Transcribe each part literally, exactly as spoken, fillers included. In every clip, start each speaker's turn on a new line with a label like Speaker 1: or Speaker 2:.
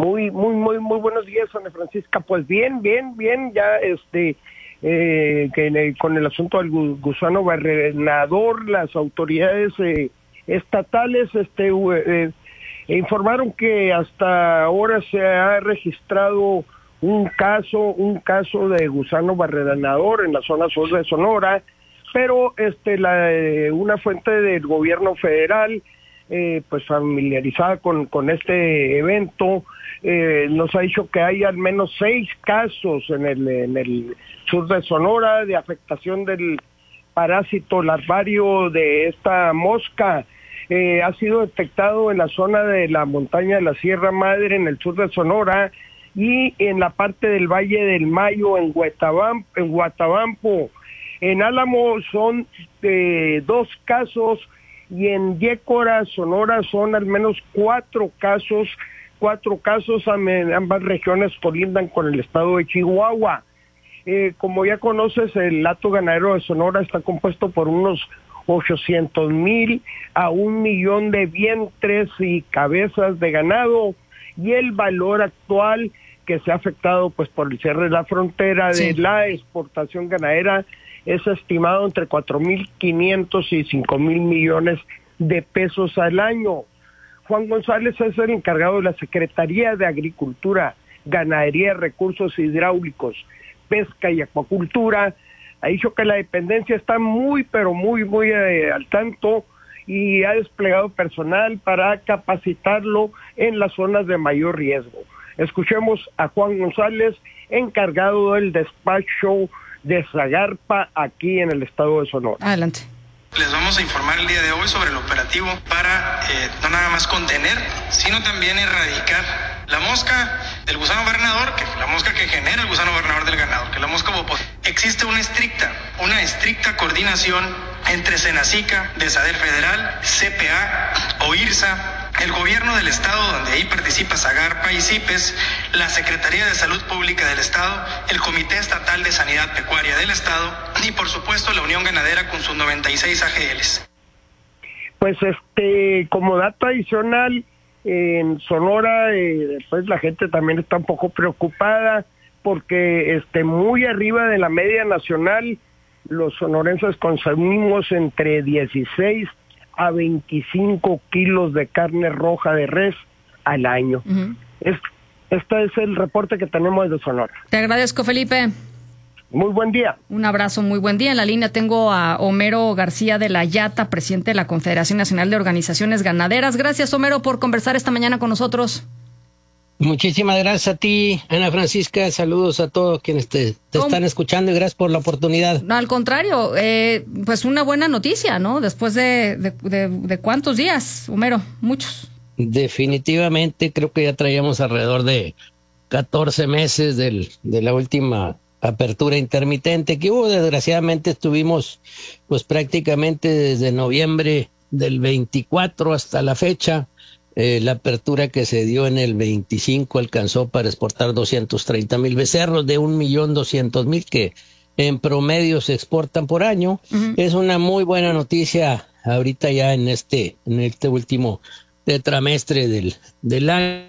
Speaker 1: Muy, muy, muy, muy buenos días, Ana Francisca. Pues bien, bien, bien, ya este, eh, que en el, con el asunto del gusano barrenador, las autoridades eh, estatales este, eh, informaron que hasta ahora se ha registrado un caso, un caso de gusano barrenador en la zona sur de Sonora, pero este, la, eh, una fuente del gobierno federal, Eh, pues familiarizada con, con este evento, eh, nos ha dicho que hay al menos seis casos en el, en el sur de Sonora de afectación del parásito larvario de esta mosca. Eh, ha sido detectado en la zona de la montaña de la Sierra Madre en el sur de Sonora y en la parte del Valle del Mayo en Guatabampo. En, Guatabampo. En Álamo son eh, dos casos, y en Yécora, Sonora, son al menos cuatro casos, cuatro casos, ambas regiones colindan con el estado de Chihuahua. Eh, como ya conoces, el hato ganadero de Sonora está compuesto por unos ochocientos mil a un millón de vientres y cabezas de ganado, y el valor actual que se ha afectado pues por el cierre de la frontera de sí. la exportación ganadera es estimado entre cuatro mil quinientos y cinco mil millones de pesos al año. Juan González es el encargado de la Secretaría de Agricultura, Ganadería, Recursos Hidráulicos, Pesca y Acuacultura. Ha dicho que la dependencia está muy, pero muy, muy eh, al tanto y ha desplegado personal para capacitarlo en las zonas de mayor riesgo. Escuchemos a Juan González, encargado del despacho de Zagarpa aquí en el estado de Sonora.
Speaker 2: Adelante.
Speaker 3: Les vamos a informar el día de hoy sobre el operativo para eh, no nada más contener, sino también erradicar la mosca del gusano barrenador, que la mosca que genera el gusano barrenador del ganado, que es la mosca bopos. Existe una estricta, una estricta coordinación entre Senacica, Desader Federal, C P A, OIRSA, el gobierno del estado, donde ahí participa Zagarpa y CIPES, la Secretaría de Salud Pública del estado, el Comité Estatal de Sanidad Pecuaria del estado y por supuesto la Unión Ganadera con sus noventa y seis A G Ls.
Speaker 1: Pues este, como dato adicional, en Sonora, eh, pues la gente también está un poco preocupada porque este, muy arriba de la media nacional, los sonorenses consumimos entre dieciséis a veinticinco kilos de carne roja de res al año. Uh-huh. Es, este es el reporte que tenemos desde Sonora.
Speaker 2: Te agradezco, Felipe.
Speaker 1: Muy buen día.
Speaker 2: Un abrazo, muy buen día. En la línea tengo a Homero García de la Yata, presidente de la Confederación Nacional de Organizaciones Ganaderas. Gracias, Homero, por conversar esta mañana con nosotros.
Speaker 4: Muchísimas gracias a ti, Ana Francisca. Saludos a todos quienes te, te están escuchando y gracias por la oportunidad.
Speaker 2: No, al contrario, eh, pues una buena noticia, ¿no? Después de, de, de, de cuántos días, Homero, muchos.
Speaker 4: Definitivamente, creo que ya traíamos alrededor de catorce meses del, de la última apertura intermitente que hubo. Desgraciadamente estuvimos pues prácticamente desde noviembre del veinticuatro hasta la fecha. Eh, la apertura que se dio en el veinticinco alcanzó para exportar doscientos treinta mil becerros de un millón doscientos mil que en promedio se exportan por año. Uh-huh. Es una muy buena noticia ahorita ya en este en este último tetramestre del, del año.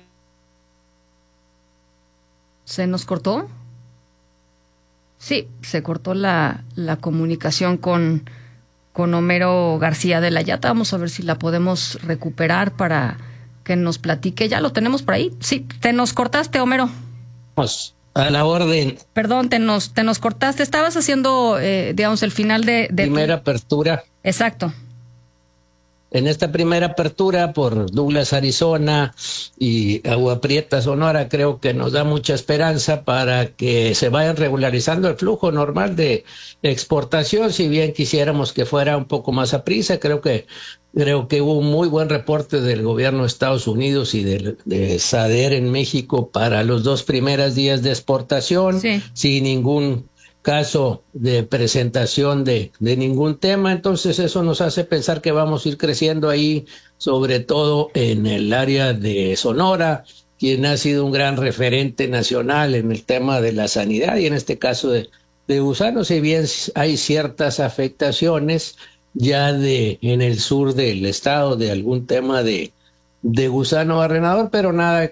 Speaker 2: ¿Se nos cortó? Sí, se cortó la, la comunicación con, con Homero García de la Yata. Vamos a ver si la podemos recuperar para que nos platique. Ya lo tenemos por ahí. Sí, te nos cortaste, Homero.
Speaker 4: A la orden.
Speaker 2: Perdón, te nos, te nos cortaste. Estabas haciendo, eh, digamos, el final de... de
Speaker 4: Primera
Speaker 2: tu...
Speaker 4: apertura.
Speaker 2: Exacto.
Speaker 4: En esta primera apertura por Douglas, Arizona y Agua Prieta, Sonora, creo que nos da mucha esperanza para que se vaya regularizando el flujo normal de exportación, si bien quisiéramos que fuera un poco más a prisa. Creo que creo que hubo un muy buen reporte del gobierno de Estados Unidos y de, de SADER en México para los dos primeros días de exportación, sí. sin ningún caso de presentación de, de ningún tema. Entonces eso nos hace pensar que vamos a ir creciendo ahí, sobre todo en el área de Sonora, quien ha sido un gran referente nacional en el tema de la sanidad y en este caso de, de gusanos. Si bien hay ciertas afectaciones ya de en el sur del estado de algún tema de de gusano barrenador, pero nada